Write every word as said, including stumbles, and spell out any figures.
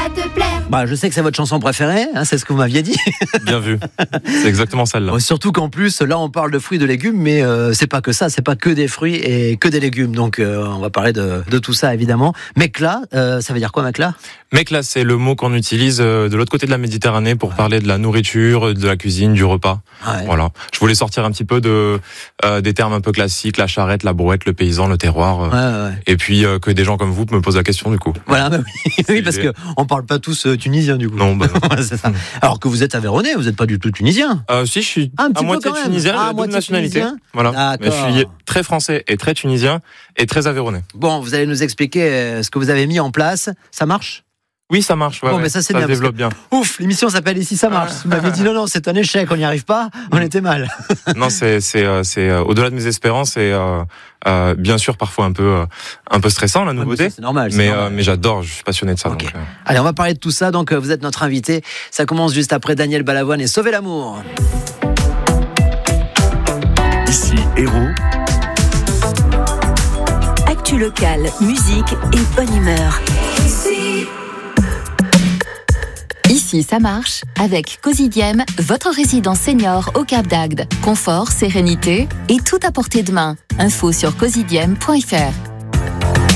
va te plaire. Bah, je sais que c'est votre chanson préférée, hein, c'est ce que vous m'aviez dit. Bien vu. C'est exactement celle-là. Bon, surtout qu'en plus, là, on parle de fruits et de légumes, mais euh, c'est pas que ça, c'est pas que des fruits et que des légumes. Donc, euh, on va parler de, de tout ça, évidemment. Mekla, euh, ça veut dire quoi, Mekla ? Mekla, c'est le mot qu'on utilise de l'autre côté de la Méditerranée pour ouais. parler de la nourriture, de la cuisine, du repas. Ouais. Voilà. Je voulais sortir un petit peu de euh, des termes un peu classiques, la charrette, la brouette, le paysan, le terroir. Euh, ouais, ouais. Et puis euh, que des gens comme vous me posent la question du coup. Voilà, bah oui, oui parce que on parle pas tous euh, tunisiens du coup. Non, bah non. C'est ça. Alors que vous êtes aveyronnais, vous n'êtes pas du tout tunisien. Euh, si, je suis ah, à moitié tunisien, ah, à double nationalité. Tunisien. Voilà. Mais je suis très français et très tunisien et très aveyronnais. Bon, vous allez nous expliquer ce que vous avez mis en place. Ça marche ? Oui, ça marche. Ouais, bon, ouais, mais ça, c'est ça bien, se développe bien. Ouf, l'émission s'appelle Ici ça marche. Vous m'aviez dit non, non, c'est un échec, on n'y arrive pas, on était mal. Non, c'est c'est c'est euh, au-delà de mes espérances et euh, euh, bien sûr parfois un peu euh, un peu stressant la nouveauté. Ouais, mais ça, c'est normal. C'est mais normal. Euh, mais j'adore, je suis passionné de ça. Okay. Donc, euh... Allez, on va parler de tout ça. Donc, vous êtes notre invité. Ça commence juste après Daniel Balavoine et Sauver l'amour. Ici Héros. Actu locale, musique et bonne humeur. Ici. Ici, ça marche avec Cosidiem, votre résidence senior au Cap d'Agde. Confort, sérénité et tout à portée de main. Info sur cosidiem point f r.